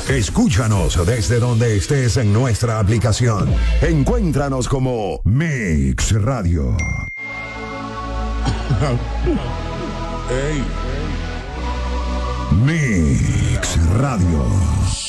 Escúchanos desde donde estés en nuestra aplicación. Encuéntranos como Mix Radio. Hey. Mix Radio.